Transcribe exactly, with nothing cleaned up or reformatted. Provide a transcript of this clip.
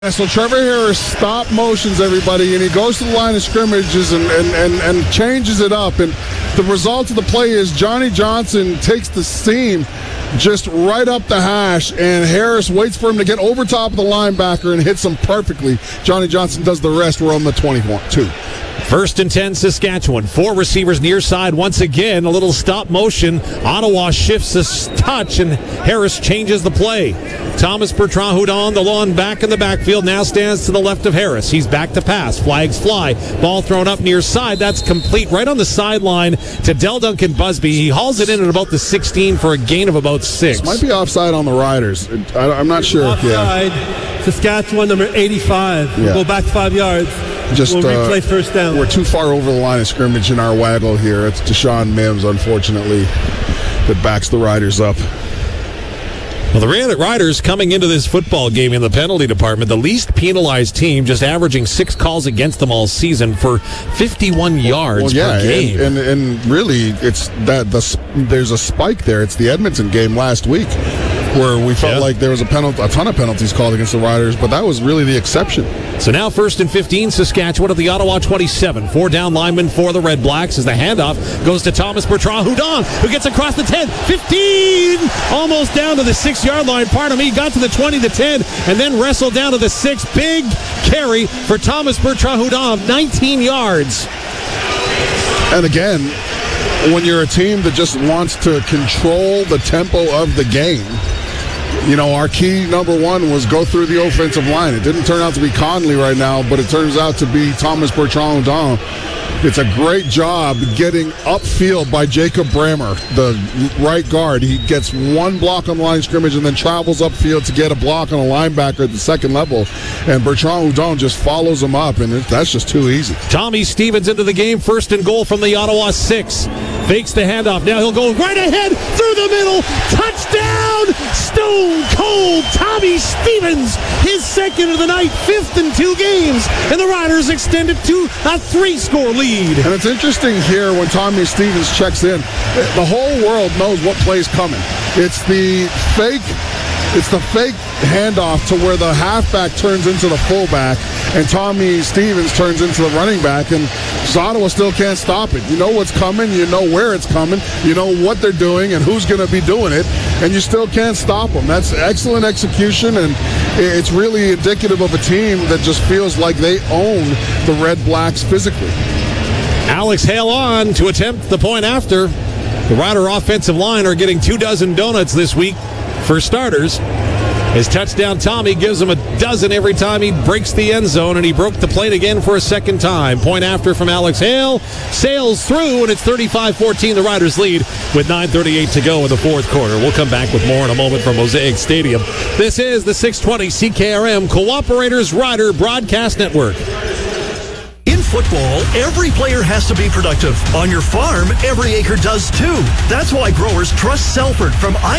So Trevor Harris stop motions everybody, and he goes to the line of scrimmages and, and, and, and changes it up. And the result of the play is Johnny Johnson takes the seam just right up the hash, and Harris waits for him to get over top of the linebacker and hits him perfectly. Johnny Johnson does the rest. We're on the twenty-two. First and ten, Saskatchewan. Four receivers near side. Once again, a little stop motion. Ottawa shifts a touch, and Harris changes the play. Thomas Bertrand-Houdon, the lawn back in the backfield, now stands to the left of Harris. He's back to pass. Flags fly. Ball thrown up near side. That's complete right on the sideline to Del Duncan Busby. He hauls it in at about the sixteen for a gain of about six. This might be offside on the Riders. I, I'm not sure. Offside. Yeah. Saskatchewan, number eighty-five. We'll Yeah. go back five yards. Just, we'll replay uh, first down. We're too far over the line of scrimmage in our waggle here. It's Deshaun Mims, unfortunately, that backs the Riders up. Well, the Riders coming into this football game in the penalty department, the least penalized team, just averaging six calls against them all season for fifty-one yards well, yeah, per game. And, and, and really, it's that the there's a spike there. It's the Edmonton game last week where we felt yeah. like there was a penalty, a ton of penalties called against the Riders, but that was really the exception. So now first and fifteen, Saskatchewan at the Ottawa twenty-seven. Four down linemen for the Red Blacks as the handoff goes to Thomas Bertrand-Houdon, who gets across the ten, fifteen, almost down to the six-yard line. Pardon me, got to the twenty, the ten, and then wrestled down to the six. Big carry for Thomas Bertrand-Houdon, nineteen yards. And again, when you're a team that just wants to control the tempo of the game, you know, our key number one was go through the offensive line. It didn't turn out to be Conley right now, but it turns out to be Thomas Bertrand-Houdon. It's a great job getting upfield by Jacob Brammer, the right guard. He gets one block on the line of scrimmage and then travels upfield to get a block on a linebacker at the second level. And Bertrand-Houdon just follows him up, and it, that's just too easy. Tommy Stevens into the game, first and goal from the Ottawa six. Fakes the handoff. Now he'll go right ahead through the middle. Touchdown! Stone cold Tommy Stevens. His second of the night, fifth in two games. And the Riders extend it to a three-score lead. And it's interesting here when Tommy Stevens checks in. The whole world knows what play's coming. It's the fake It's the fake handoff to where the halfback turns into the fullback and Tommy Stevens turns into the running back, and Ottawa still can't stop it. You know what's coming, you know where it's coming, you know what they're doing and who's going to be doing it, and you still can't stop them. That's excellent execution, and it's really indicative of a team that just feels like they own the Red Blacks physically. Alex Hale on to attempt the point after. The Rider offensive line are getting two dozen donuts this week for starters. His touchdown Tommy gives him a dozen every time he breaks the end zone, and he broke the plate again for a second time. Point after from Alex Hale. Sails through, and it's thirty-five fourteen, the Riders lead with nine thirty-eight to go in the fourth quarter. We'll come back with more in a moment from Mosaic Stadium. This is the six twenty C K R M Cooperators Rider Broadcast Network. In football, every player has to be productive. On your farm, every acre does too. That's why growers trust Selford from I